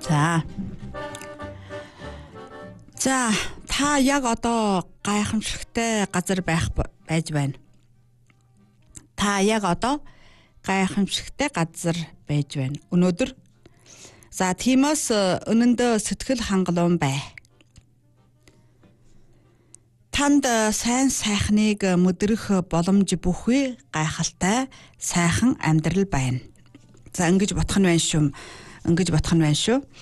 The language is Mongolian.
За та яг одоо гайхамшигтай газар байж байна. Та яг одоо гайхамшигтай газар байж байна. Өнөөдөр. За тиймээс өнөндөө сэтгэл хангалуун бай. Танд сайн сайхныг мэдрэх боломж бүхий гайхалтай сайхан амьдрал байна. За ингэж бодох нь байна шүү.